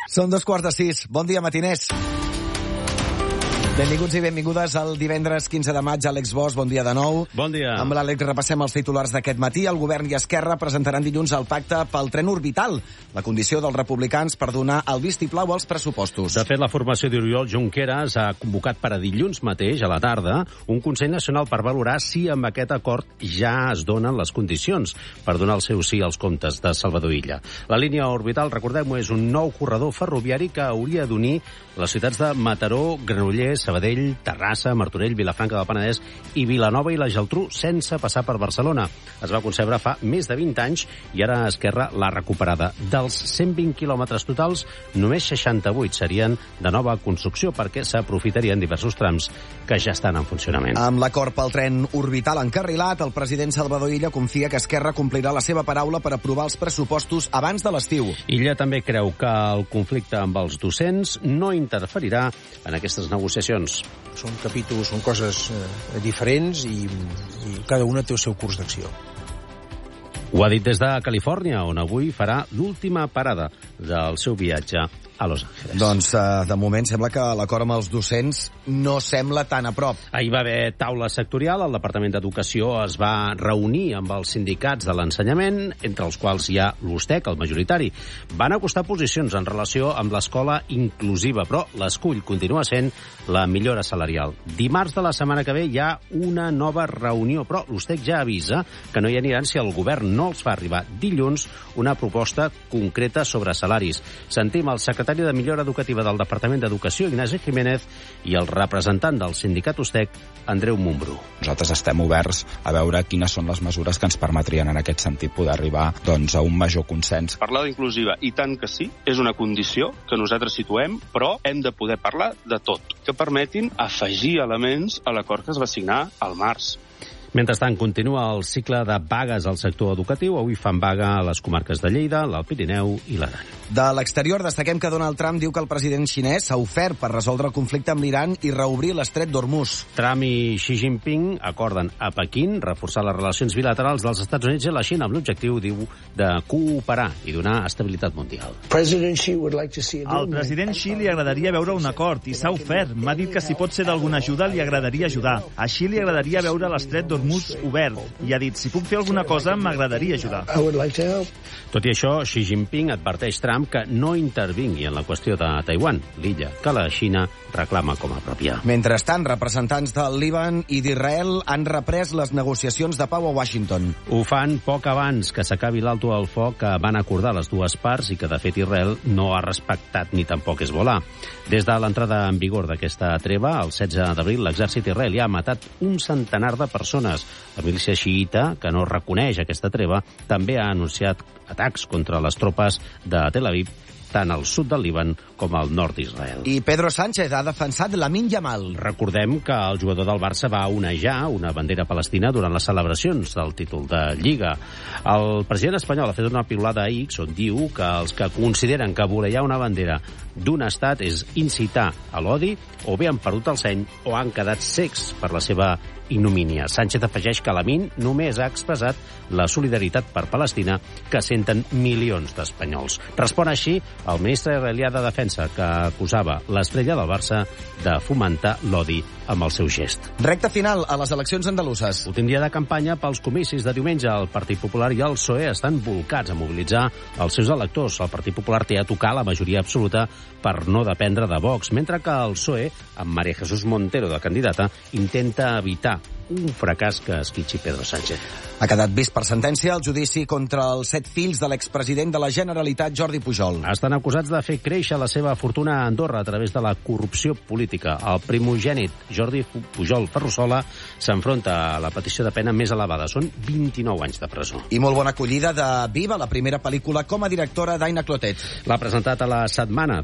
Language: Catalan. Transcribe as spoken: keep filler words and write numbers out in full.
Són dos quarts de sis. Bon dia, matiners. Benvinguts i benvingudes al divendres quinze de maig. Àlex Bosch, bon dia de nou. Bon dia. Amb l'Àlex repassem els titulars d'aquest matí. El govern i Esquerra presentaran dilluns el pacte pel tren orbital, la condició dels republicans per donar el vistiplau als pressupostos. De fet, la formació d'Oriol Junqueras ha convocat per a dilluns mateix, a la tarda, un Consell Nacional per valorar si amb aquest acord ja es donen les condicions per donar el seu sí als comptes de Salvador Illa. La línia orbital, recordem-ho, és un nou corredor ferroviari que hauria d'unir les ciutats de Mataró, Granollers, Sabadell, Terrassa, Martorell, Vilafranca del Penedès i Vilanova i la Geltrú sense passar per Barcelona. Es va concebre fa més de vint anys i ara Esquerra l'ha recuperada. Dels cent vint quilòmetres totals, només seixanta-vuit serien de nova construcció perquè s'aprofitarien diversos trams que ja estan en funcionament. Amb l'acord pel tren orbital encarrilat, el president Salvador Illa confia que Esquerra complirà la seva paraula per aprovar els pressupostos abans de l'estiu. Illa també creu que el conflicte amb els docents no interferirà en aquestes negociacions. Són capítols, són coses eh, diferents i, i cada una té el seu curs d'acció. Ho ha dit des de Califòrnia, on avui farà l'última parada del seu viatge a Los Angeles. Doncs, eh, de moment, sembla que l'acord amb els docents no sembla tan a prop. Ahir va haver taula sectorial, el Departament d'Educació es va reunir amb els sindicats de l'ensenyament, entre els quals hi ha l'U S T E C, el majoritari. Van acostar posicions en relació amb l'escola inclusiva, però l'escull continua sent la millora salarial. Dimarts de la setmana que ve hi ha una nova reunió, però l'U S T E C ja avisa que no hi aniran si el govern no els fa arribar dilluns una proposta concreta sobre salaris. Sentim el secretari de Millora Educativa del Departament d'Educació, Ignasi Jiménez, i el representant del sindicat U S T E C, Andreu Montbrú. Nosaltres estem oberts a veure quines són les mesures que ens permetrien en aquest sentit poder arribar doncs, a un major consens. Parlar d'inclusiva, i tant que sí, és una condició que nosaltres situem, però hem de poder parlar de tot, que permetin afegir elements a l'acord que es va signar al març. Mentrestant, continua el cicle de vagues al sector educatiu. Avui fan vaga a les comarques de Lleida, l'Alt Pirineu i l'Aran. De l'exterior, destaquem que Donald Trump diu que el president xinès s'ha ofert per resoldre el conflicte amb l'Iran i reobrir l'estret d'Hormuz. Trump i Xi Jinping acorden a Pequín reforçar les relacions bilaterals dels Estats Units i la Xina amb l'objectiu, diu, de cooperar i donar estabilitat mundial. Al president Xi li agradaria veure un acord i s'ha ofert. M'ha dit que si pot ser d'alguna ajuda li agradaria ajudar. A Xi li agradaria veure l'estret d'Hormuz obert i ha dit, si puc fer alguna cosa, m'agradaria ajudar. Tot i això, Xi Jinping adverteix Trump que no intervingui en la qüestió de Taiwan, l'illa que la Xina reclama com a pròpia. Mentrestant, representants del Líban i d'Israel han reprès les negociacions de pau a Washington. Ho fan poc abans que s'acabi l'alto al foc que van acordar les dues parts i que, de fet, Israel no ha respectat ni tampoc Hezbollah. Des de l'entrada en vigor d'aquesta treva, el setze d'abril, l'exèrcit israelià ha matat un centenar de persones. La milícia xiïta, que no reconeix aquesta treva, també ha anunciat atacs contra les tropes de Tel Aviv, tant al sud del Líban com al nord d'Israel. I Pedro Sánchez ha defensat Lamine Yamal. Recordem que el jugador del Barça va onejar una bandera palestina durant les celebracions del títol de Lliga. El president espanyol ha fet una piulada a X on diu que els que consideren que volejar una bandera d'un estat és incitar a l'odi o bé han perdut el seny o han quedat cecs per la seva ignomínia. Sánchez afegeix que Lamine només ha expressat la solidaritat per Palestina que senten milions d'espanyols. Respon així el ministre israelià de Defensa, que acusava l'estrella del Barça de fomentar l'odi amb el seu gest. Recta final a les eleccions andaluses. Últim dia de campanya pels comicis de diumenge. El Partit Popular i el P S O E estan volcats a mobilitzar els seus electors. El Partit Popular té a tocar la majoria absoluta per no dependre de Vox, mentre que el P S O E, amb María Jesús Montero de candidata, intenta evitar un fracàs que esquitxi Pedro Sánchez. Ha quedat vist per sentència el judici contra els set fills de l'expresident de la Generalitat, Jordi Pujol. Estan acusats de fer créixer la seva fortuna a Andorra a través de la corrupció política. El primogènit, Jordi Pujol Ferrusola, s'enfronta a la petició de pena més elevada. Són vint-i-nou anys de presó. I molt bona acollida de Viva, la primera pel·lícula com a directora d'Aina Clotet. L'ha presentat a la setmana